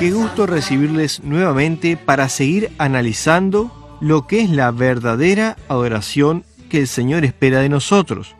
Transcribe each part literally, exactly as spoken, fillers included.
Qué gusto recibirles nuevamente para seguir analizando lo que es la verdadera adoración que el Señor espera de nosotros.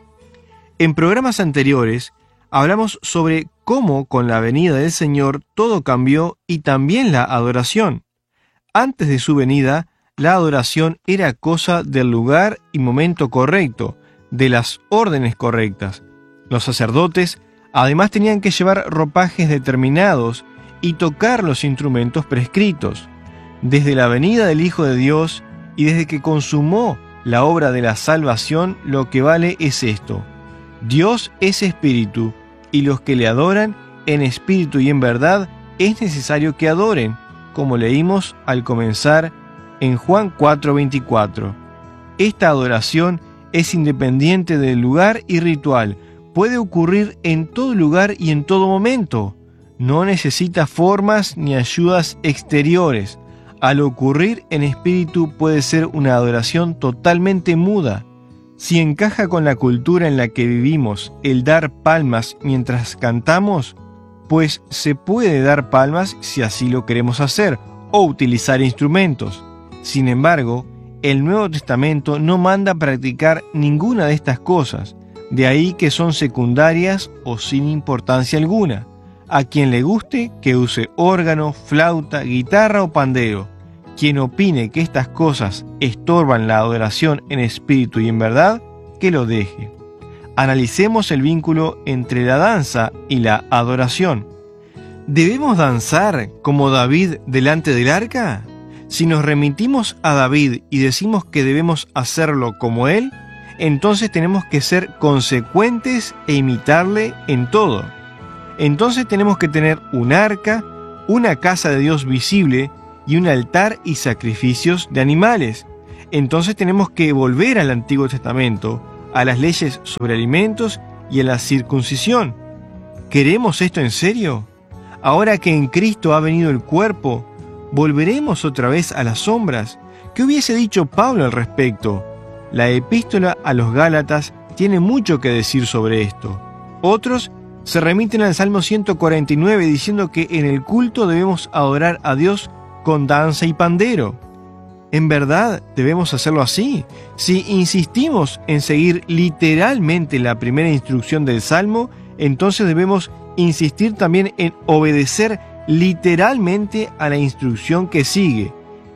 En programas anteriores hablamos sobre cómo con la venida del Señor todo cambió y también la adoración. Antes de su venida, la adoración era cosa del lugar y momento correcto, de las órdenes correctas. Los sacerdotes además tenían que llevar ropajes determinados y tocar los instrumentos prescritos. Desde la venida del Hijo de Dios y desde que consumó la obra de la salvación, lo que vale es esto: Dios es espíritu, y los que le adoran en espíritu y en verdad es necesario que adoren, como leímos al comenzar en Juan cuatro veinticuatro. Esta adoración es independiente del lugar y ritual, puede ocurrir en todo lugar y en todo momento. No necesita formas ni ayudas exteriores. Al ocurrir en espíritu puede ser una adoración totalmente muda. Si encaja con la cultura en la que vivimos el dar palmas mientras cantamos, pues se puede dar palmas si así lo queremos hacer, o utilizar instrumentos. Sin embargo, el Nuevo Testamento no manda practicar ninguna de estas cosas, de ahí que son secundarias o sin importancia alguna. A quien le guste, que use órgano, flauta, guitarra o pandero. Quien opine que estas cosas estorban la adoración en espíritu y en verdad, que lo deje. Analicemos el vínculo entre la danza y la adoración. ¿Debemos danzar como David delante del arca? Si nos remitimos a David y decimos que debemos hacerlo como él, entonces tenemos que ser consecuentes e imitarle en todo. Entonces tenemos que tener un arca, una casa de Dios visible y un altar y sacrificios de animales. Entonces tenemos que volver al Antiguo Testamento, a las leyes sobre alimentos y a la circuncisión. ¿Queremos esto en serio? Ahora que en Cristo ha venido el cuerpo, ¿volveremos otra vez a las sombras? ¿Qué hubiese dicho Pablo al respecto? La epístola a los Gálatas tiene mucho que decir sobre esto. Otros se remiten al Salmo ciento cuarenta y nueve diciendo que en el culto debemos adorar a Dios con danza y pandero. ¿En verdad debemos hacerlo así? Si insistimos en seguir literalmente la primera instrucción del Salmo, entonces debemos insistir también en obedecer literalmente a la instrucción que sigue.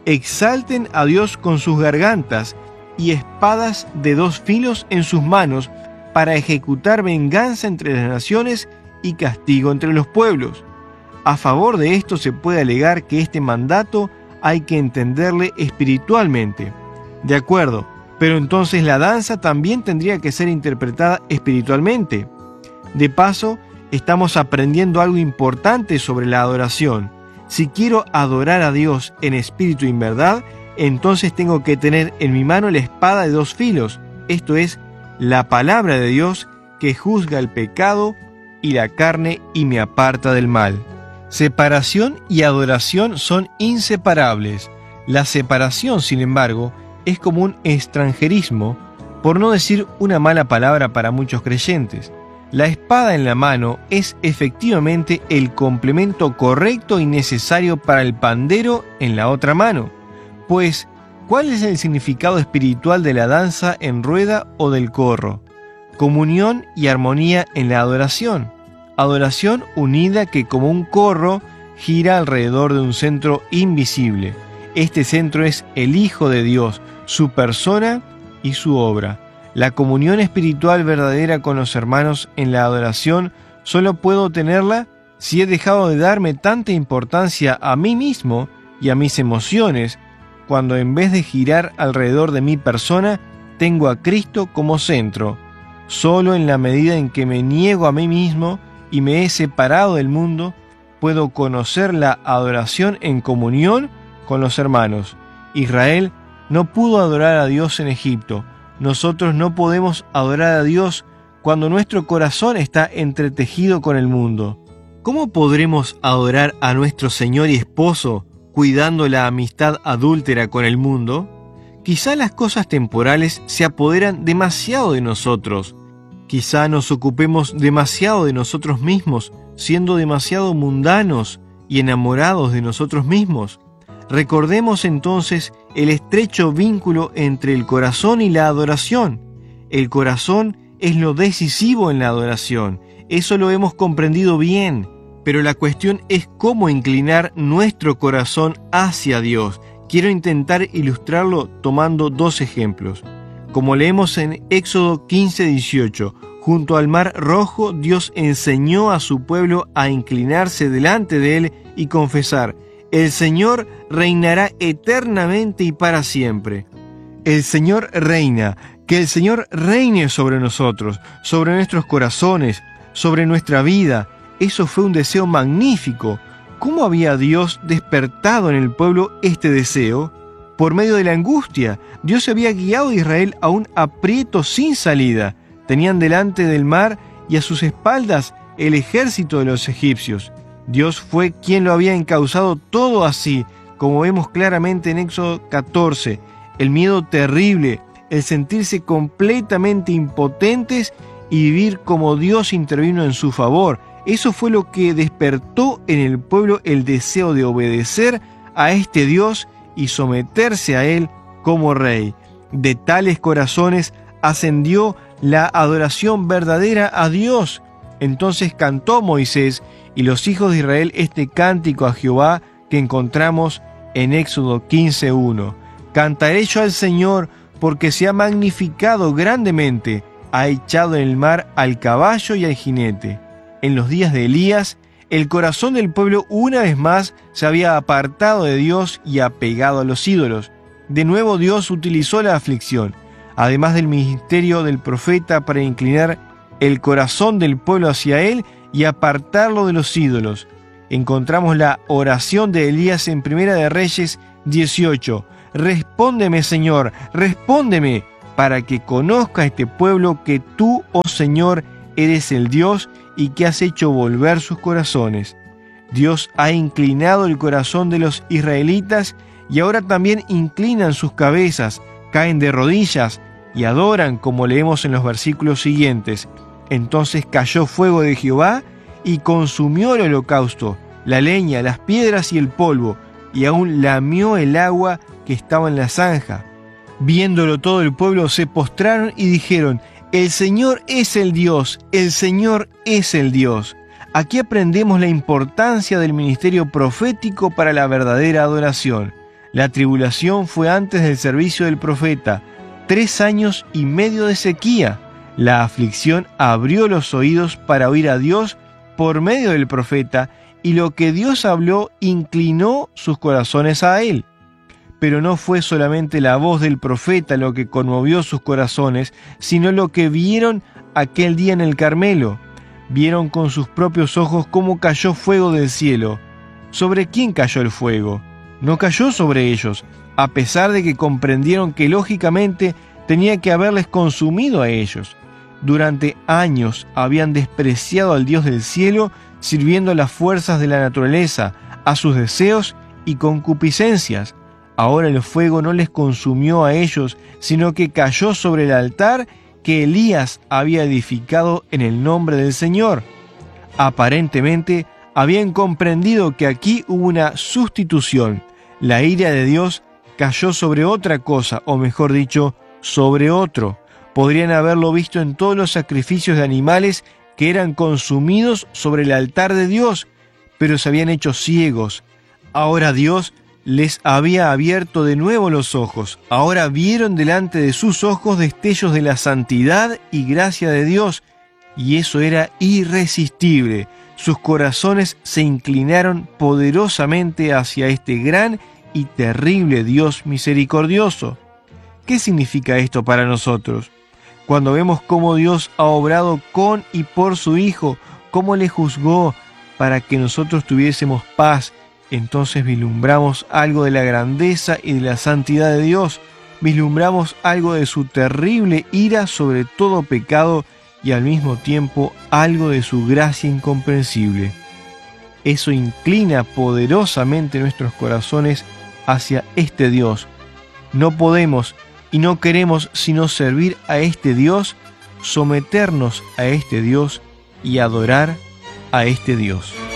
Exalten a Dios con sus gargantas y espadas de dos filos en sus manos para ejecutar venganza entre las naciones y castigo entre los pueblos. A favor de esto se puede alegar que este mandato hay que entenderle espiritualmente. De acuerdo, pero entonces la danza también tendría que ser interpretada espiritualmente. De paso, estamos aprendiendo algo importante sobre la adoración. Si quiero adorar a Dios en espíritu y en verdad, entonces tengo que tener en mi mano la espada de dos filos, esto es, la palabra de Dios que juzga el pecado y la carne y me aparta del mal. Separación y adoración son inseparables. La separación, sin embargo, es como un extranjerismo, por no decir una mala palabra para muchos creyentes. La espada en la mano es efectivamente el complemento correcto y necesario para el pandero en la otra mano. Pues, ¿cuál es el significado espiritual de la danza en rueda o del corro? Comunión y armonía en la adoración. Adoración unida que como un corro gira alrededor de un centro invisible. Este centro es el Hijo de Dios, su persona y su obra. La comunión espiritual verdadera con los hermanos en la adoración solo puedo tenerla si he dejado de darme tanta importancia a mí mismo y a mis emociones, cuando en vez de girar alrededor de mi persona, tengo a Cristo como centro. Solo en la medida en que me niego a mí mismo y me he separado del mundo, puedo conocer la adoración en comunión con los hermanos. Israel no pudo adorar a Dios en Egipto. Nosotros no podemos adorar a Dios cuando nuestro corazón está entretejido con el mundo. ¿Cómo podremos adorar a nuestro Señor y Esposo cuidando la amistad adúltera con el mundo? Quizá las cosas temporales se apoderan demasiado de nosotros. Quizá nos ocupemos demasiado de nosotros mismos, siendo demasiado mundanos y enamorados de nosotros mismos? Recordemos entonces el estrecho vínculo entre el corazón y la adoración. El corazón es lo decisivo en la adoración. Eso lo hemos comprendido bien, pero la cuestión es cómo inclinar nuestro corazón hacia Dios. Quiero intentar ilustrarlo tomando dos ejemplos. Como leemos en Éxodo quince dieciocho, junto al Mar Rojo, Dios enseñó a su pueblo a inclinarse delante de Él y confesar: el Señor reinará eternamente y para siempre. El Señor reina, que el Señor reine sobre nosotros, sobre nuestros corazones, sobre nuestra vida. Eso fue un deseo magnífico. ¿Cómo había Dios despertado en el pueblo este deseo? Por medio de la angustia. Dios había guiado a Israel a un aprieto sin salida. Tenían delante del mar y a sus espaldas el ejército de los egipcios. Dios fue quien lo había encauzado todo así, como vemos claramente en Éxodo catorce. El miedo terrible, el sentirse completamente impotentes y vivir como Dios intervino en su favor. Eso fue lo que despertó en el pueblo el deseo de obedecer a este Dios y someterse a Él como Rey. De tales corazones ascendió la adoración verdadera a Dios. Entonces cantó Moisés y los hijos de Israel este cántico a Jehová que encontramos en Éxodo quince uno. Cantaré yo al Señor porque se ha magnificado grandemente, ha echado en el mar al caballo y al jinete. En los días de Elías, el corazón del pueblo una vez más se había apartado de Dios y apegado a los ídolos. De nuevo Dios utilizó la aflicción, además del ministerio del profeta, para inclinar el corazón del pueblo hacia Él y apartarlo de los ídolos. Encontramos la oración de Elías en Primera de Reyes dieciocho. Respóndeme, Señor, respóndeme, para que conozca este pueblo que tú, oh Señor, eres el Dios y que has hecho volver sus corazones. Dios ha inclinado el corazón de los israelitas y ahora también inclinan sus cabezas, caen de rodillas y adoran, como leemos en los versículos siguientes. Entonces cayó fuego de Jehová y consumió el holocausto, la leña, las piedras y el polvo, y aún lamió el agua que estaba en la zanja. Viéndolo todo el pueblo se postraron y dijeron: el Señor es el Dios, el Señor es el Dios. Aquí aprendemos la importancia del ministerio profético para la verdadera adoración. La tribulación fue antes del servicio del profeta, tres años y medio de sequía. La aflicción abrió los oídos para oír a Dios por medio del profeta, y lo que Dios habló inclinó sus corazones a Él. Pero no fue solamente la voz del profeta lo que conmovió sus corazones, sino lo que vieron aquel día en el Carmelo. Vieron con sus propios ojos cómo cayó fuego del cielo. ¿Sobre quién cayó el fuego? No cayó sobre ellos, a pesar de que comprendieron que lógicamente tenía que haberles consumido a ellos. Durante años habían despreciado al Dios del cielo, sirviendo a las fuerzas de la naturaleza, a sus deseos y concupiscencias. Ahora el fuego no les consumió a ellos, sino que cayó sobre el altar que Elías había edificado en el nombre del Señor. Aparentemente habían comprendido que aquí hubo una sustitución. La ira de Dios cayó sobre otra cosa, o mejor dicho, sobre otro. Podrían haberlo visto en todos los sacrificios de animales que eran consumidos sobre el altar de Dios, pero se habían hecho ciegos. Ahora Dios les había abierto de nuevo los ojos. Ahora vieron delante de sus ojos destellos de la santidad y gracia de Dios, y eso era irresistible. Sus corazones se inclinaron poderosamente hacia este gran y terrible Dios misericordioso. ¿Qué significa esto para nosotros? Cuando vemos cómo Dios ha obrado con y por su Hijo, cómo le juzgó para que nosotros tuviésemos paz, entonces vislumbramos algo de la grandeza y de la santidad de Dios, vislumbramos algo de su terrible ira sobre todo pecado y al mismo tiempo algo de su gracia incomprensible. Eso inclina poderosamente nuestros corazones hacia este Dios. No podemos y no queremos sino servir a este Dios, someternos a este Dios y adorar a este Dios.